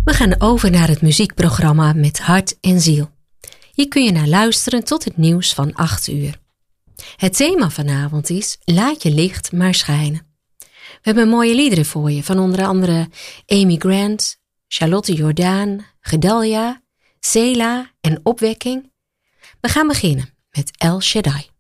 We gaan over naar het muziekprogramma Met Hart en Ziel. Hier kun je naar luisteren tot het nieuws van 8 uur. Het thema vanavond is Laat je licht maar schijnen. We hebben mooie liederen voor je van onder andere Amy Grant, Charlotte Jordaan, Gedalia, Sela en Opwekking. We gaan beginnen met El Shaddai.